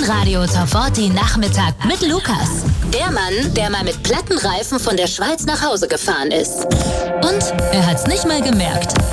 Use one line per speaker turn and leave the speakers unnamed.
Radio Top 40 Nachmittag mit Lukas. Der Mann, der mal mit Plattenreifen von der Schweiz nach Hause gefahren ist. Und er hat's nicht mal gemerkt.